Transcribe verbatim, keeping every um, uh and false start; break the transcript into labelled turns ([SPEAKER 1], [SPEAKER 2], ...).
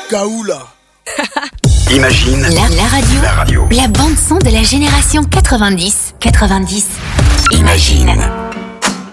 [SPEAKER 1] K O là.
[SPEAKER 2] Imagine
[SPEAKER 3] la, la radio,
[SPEAKER 2] la radio,
[SPEAKER 3] la bande son de la génération quatre-vingt-dix. quatre-vingt-dix.
[SPEAKER 2] Imagine.